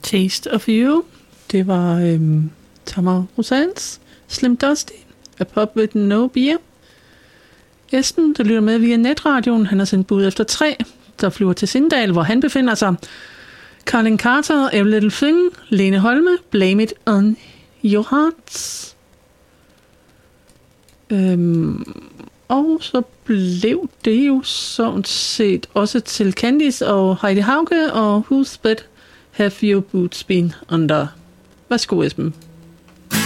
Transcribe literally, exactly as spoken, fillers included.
Taste of You. Det var øhm, Tamar Rosanes Slim Dusty, A Pub With No Beer. Esben, der lytter med via netradioen, han har sendt bud efter tre, der flyver til Sindal, hvor han befinder sig. Colin Carter, Every Little Thing, Lene Holme, Blame It On Your Hearts. Øhm, og så blev det jo sådan set også til Candice og Heidi Hauge og Whose Bed Have Your Boots Been Under. Værsgo, Esben.